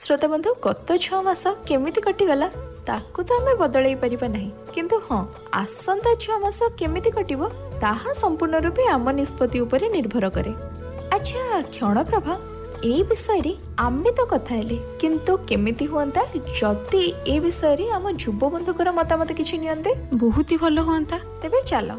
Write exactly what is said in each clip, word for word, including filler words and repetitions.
श्रोता बंधु गत छह मास केमिति कटिगला ताकू तो आमे बदलाई परिबा नहीं, किंतु हाँ आसंता छह मास केमिति कटिबो ताहा संपूर्ण रूपे आम निष्पत्ति उपरे निर्भर करे। अच्छा क्षण प्रभा ए विषय रे आमे तो कथा हेले, किंतु केमिति हुअंता जति ए विषय रे आम युव बंधुकर मतामत किछि नियंते बहुत ही भलो हुअंता। तेबे चलो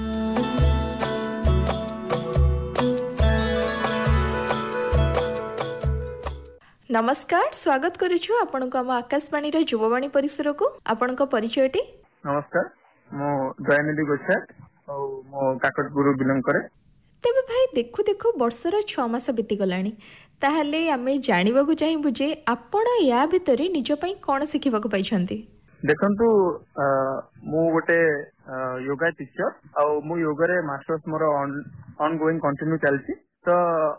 नमस्कार, स्वागत करुछु आपनको आम आकाशवाणी रो युववाणी परिसर को। आपनको परिचयटी? नमस्कार, मो जयनिधि गोछाट और मो काकटपुर बिलोंग करे। तेबे भाई देखु देखु वर्षर छह मास बीती गलानी, ताहले आमे जानिबाकू चाहिबु जे आपण या भितरे निज पई कोन सिखिबाकू पाइछंती। देखंतु मु गोटे योगा टीचर और मु योगा रे masters more on going continue चलची। तो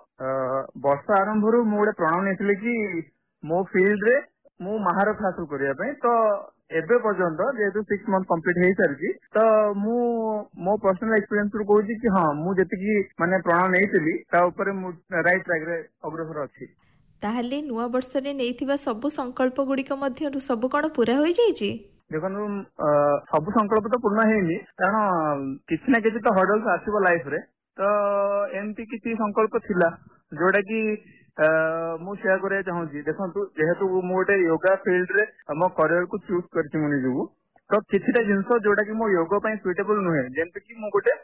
वर्ष आरंभ रु मु गोटे प्रणव नेथिले कि मो फील्ड रे मु महारथ हासिल करिया पई। तो एबे पर्यंत जेतु सिक्स मंथ कंप्लीट हे सारची, तो मु मो पर्सनल एक्सपीरियंस रु कहूची कि हां मु जेतिकी माने प्रणव नेइतिली ता ऊपर मु राइट ट्रैक रे अग्रसर अछि। ताहले नुआ वर्ष रे नेइथिबा सब संकल्प गुडी को मध्यरु सब कोन पूरा होई जाईची? देखनु सब संकल्प तो पूर्ण हेनी, कारण किछि ना किछि तो हर्डल्स आसीबो लाइफ रे। तो एमती किसी संकल्प थिला जोड़ा कि मु शेयर करिया चाहूची। देखंतु जेहेतु मु गोटे योगा फील्ड रे मो करियर को चूज करछि मुनि जुगु, तो किछिटा जिंस जोड़ा कि मो योगा पई सुइटेबल नुहे। जेंति कि मु गोटे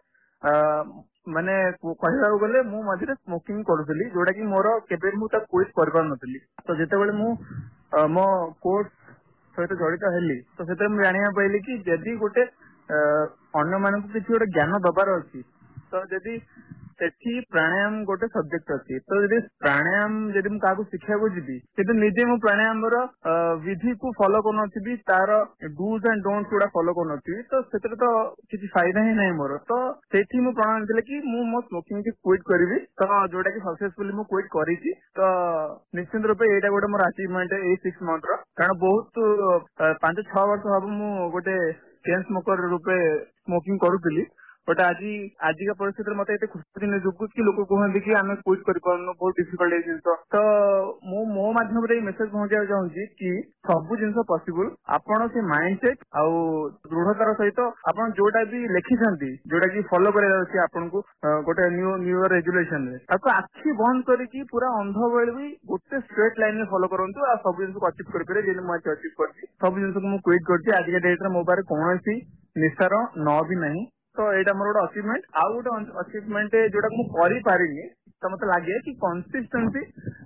माने कहबा गले मु मझिरे स्मोकिंग करूथली, जोड़ा कि मोर केबे मु त क्विट कर पार नथली। तो जेते बेले मु मो कोर्स सहित जड़ित हेली, तो सेते मु जानिया पाइली कि जदी गोटे अन्य मानकु किछि गोटे ज्ञान दबार अछि, तो जदि सेठी प्राणायाम गोटे सब्जेक्ट अछि, तो जदि प्राणायाम जदि मु काकू शिक्षा को जिबी सेते निजे मु प्राणायाम रो विधि को फॉलो करन छिबी, तार डूज एंड डोंट्स गुडा फॉलो करन छिबी, तो सेते तो किछि फायदा ही नै मोर। तो सेठी मु प्राणायाम दिले कि मु मो स्मोकिंग के क्विट करबी, तो जोटा कि सक्सेसफुली मु क्विट करिछि। तो निश्चित रूपे एटा गोटे मोर अचीवमेंट ए सिक्स मंथ रो, कारण बहुत पांच छह वर्ष हबो मु गोटे chain smoker RuPay smoking करूथली। But आज आज का परिस्थिति मत एते खुशी दिन जुगु कि लोक कहंदी कि आमे क्विट करि परनो, बहुत डिफिकल्ट ए जिंस। तो मो मो माध्यम रे मेसेज पहुंचाय चाहूची कि सब जिंस पॉसिबल आपण से माइंडसेट आ दृढ़तार सहित आपण जोटा भी लिखिसंती, जोटा कि फॉलो करे अछि आपण को गोटे न्यू न्यू ईयर रेजुलेशन रे ताको आखी बंद करी कि पूरा अंध बेल भी गोटे स्ट्रेट लाइन में फॉलो करंतु आ सब जिंस को अचीव कर करे। जे मु अचीव करछि सब जिंस को मु क्विट करछि। आज के डेट रे मो बारे कोनोसी निसार न भी नहीं। तो एटा मोर गोटे अचीवमेंट। आउ गोटे अचीवमेंट जोटा मु करि पारिनी, तो मते लागे कि कंसिस्टेंसी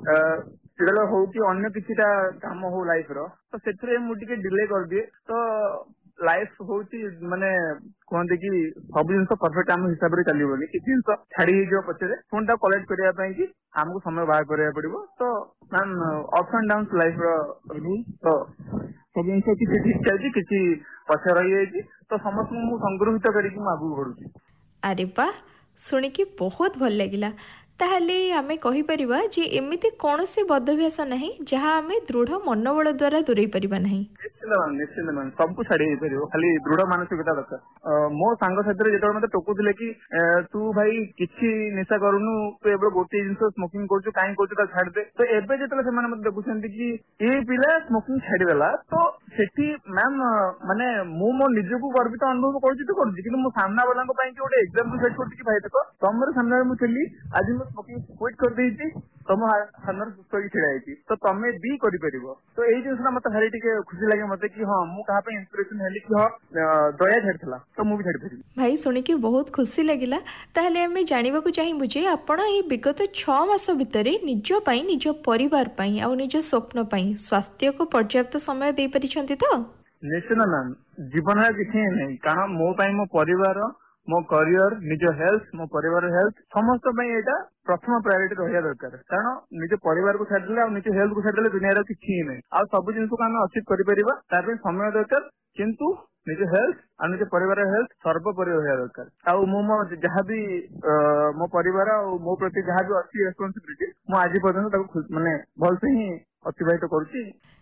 जेला हो कि अन्य किछिटा काम हो लाइफ रो, तो सेथरे मु टिके डिले कर दिए। तो लाइफ होची माने कहंदे कि सब जिंस परफेक्ट हम हिसाब रे चलिबोनी, कि जिंस छाड़ी जो पछरे फोन ता कलेक्ट करिया पई कि हमको समय बाहर करिया पड़िबो। तो ma'am up and down life row rule, तो सब जिंस किछि ठीक चलछि, किछि पछे रहि जाइछि। तो समस्त मु संग्रहित करिकि मु आगु बढ़ुछि। अरे वाह, सुनी कि बहुत भल लागिला। ताहले आमे कहि परिबा जे एमिति कोनोसी बदभ्यास नहीं जहां आमे दृढ़ मनोबल द्वारा दूरै परिबा नहीं। निश्चित निश्चित मान सब छाड़ी परिबो, खाली दृढ़ मानसिकता दरकार। मो सांग साथी जेतो मते टोकुथिले कि तू भाई किछि निशा करूनु, तू एबे गोटे जिंस स्मोकिंग करछु काई करछु ता छाड़ दे। तो एबे जेतले से माने मते देखुछन्ती कि ए पिला स्मोकिंग छाड़ी देला, तो सेठी मैम माने मु मो निजको गर्वित अनुभव करछि तो करछि, कि मु सामना वाला को पई कि गोटे एग्जांपल सेट करछि कि भाई देखो तमरे सामने मु चली आज मु स्मोकिंग क्विट कर देइछि, तम सामने सुस्त ही छिड़ा आइछि, तो तमे भी करि परिबो। तो एई जिंसना मते भारी टिके खुशी लागे मते कि हां मु कहा पे इंस्पिरेशन हेली कि हां दया छाड़थला, तो मु भी छाड़ परिबी। भाई सुनी कि बहुत खुशी लागिला। ताहले हमें जानिबा को चाहिबु जे आपण एई विगत छह मास भितरे निज पई, निज परिवार पई आ निज स्वप्न पई स्वास्थ्य को पर्याप्त समय दे परिछंती? तो निश्चित मैम, जीवन है किछि नै, कारण मो पई मो परिवार, मो करियर, निज हेल्थ, मो परिवार हेल्थ समस्त पई एटा प्रथम प्रायोरिटी रहया दरकार। कारण निज परिवार को छाड़ले आ निज हेल्थ को छाड़ले दुनिया रो किछि नै। आ सब जिंस को हम अचीव करि परिबा, तार पे समय दरकार, किंतु निज हेल्थ आ निज परिवार हेल्थ सर्वोपरि रहया दरकार। आ मो मो जहा भी मो परिवार आ मो प्रति जहा भी अछि रिस्पांसिबिलिटी, मो आज पर्यंत ताको माने भल से ही अतिबाहित करूची।